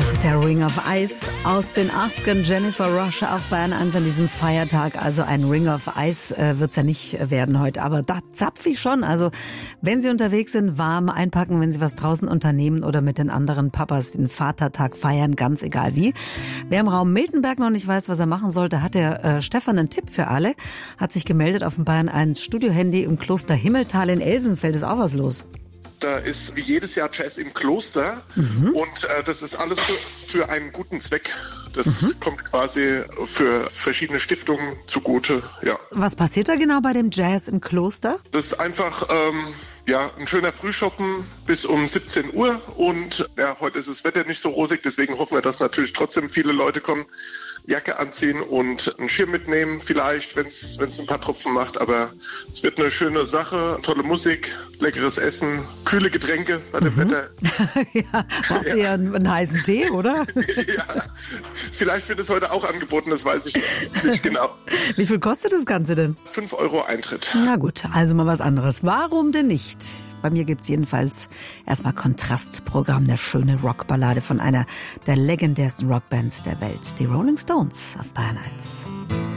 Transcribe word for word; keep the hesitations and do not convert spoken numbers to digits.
Das ist der Ring of Ice aus den achtzigern. Jennifer Rush auf Bayern eins an diesem Feiertag. Also ein Ring of Ice äh, wird es ja nicht werden heute, aber da zapf ich schon. Also wenn Sie unterwegs sind, warm einpacken, wenn Sie was draußen unternehmen oder mit den anderen Papas den Vatertag feiern, ganz egal wie. Wer im Raum Miltenberg noch nicht weiß, was er machen sollte, hat der äh, Stefan einen Tipp für alle. Hat sich gemeldet auf dem Bayern eins Studiohandy im Kloster Himmeltal in Elsenfeld. Ist auch was los? Da ist wie jedes Jahr Jazz im Kloster mhm. und äh, das ist alles für, für einen guten Zweck. Das mhm. kommt quasi für verschiedene Stiftungen zugute. Ja. Was passiert da genau bei dem Jazz im Kloster? Das ist einfach ähm, ja, ein schöner Frühschoppen bis um siebzehn Uhr und ja, heute ist das Wetter nicht so rosig, deswegen hoffen wir, dass natürlich trotzdem viele Leute kommen. Jacke anziehen und einen Schirm mitnehmen vielleicht, wenn es wenn es ein paar Tropfen macht. Aber es wird eine schöne Sache, tolle Musik, leckeres Essen, kühle Getränke bei dem mhm. Wetter. ja, braucht ihr ja einen, einen heißen Tee, oder? ja, vielleicht wird es heute auch angeboten, das weiß ich nicht genau. Wie viel kostet das Ganze denn? fünf Euro Eintritt. Na gut, also mal was anderes. Warum denn nicht? Bei mir gibt's jedenfalls erstmal Kontrastprogramm, eine schöne Rockballade von einer der legendärsten Rockbands der Welt, die Rolling Stones auf Bayern eins.